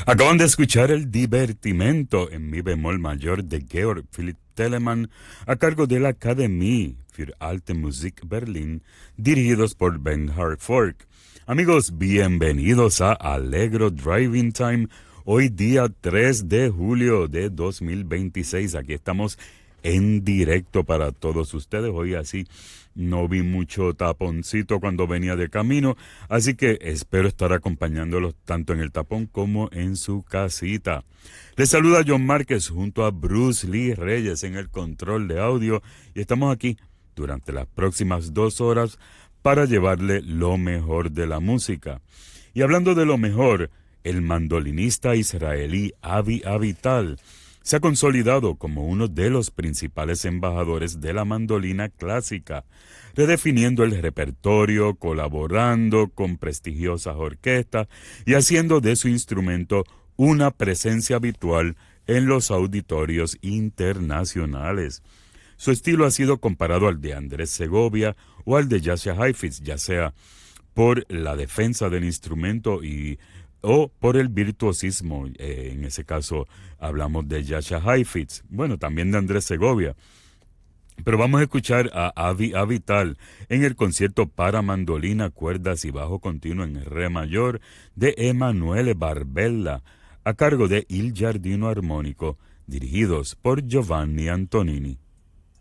Acaban de escuchar el Divertimento en mi bemol mayor de Georg Philipp Telemann a cargo de la Akademie für Alte Musik Berlin, dirigidos por Bernhard Fork. Amigos, bienvenidos a Allegro Driving Time, hoy día 3 de julio de 2026. Aquí estamos en directo para todos ustedes. Hoy así no vi mucho taponcito cuando venía de camino, así que espero estar acompañándolos tanto en el tapón como en su casita. Les saluda John Márquez junto a Bruce Lee Reyes en el control de audio y estamos aquí durante las próximas 2 horas para llevarle lo mejor de la música. Y hablando de lo mejor, el mandolinista israelí Avi Avital se ha consolidado como uno de los principales embajadores de la mandolina clásica, redefiniendo el repertorio, colaborando con prestigiosas orquestas y haciendo de su instrumento una presencia habitual en los auditorios internacionales. Su estilo ha sido comparado al de Andrés Segovia o al de Jascha Heifetz, ya sea por la defensa del instrumento o por el virtuosismo. En ese caso hablamos de Jascha Heifetz, bueno, también de Andrés Segovia. Pero vamos a escuchar a Avi Avital en el concierto para mandolina, cuerdas y bajo continuo en re mayor de Emanuele Barbella, a cargo de Il Giardino Armonico, dirigidos por Giovanni Antonini.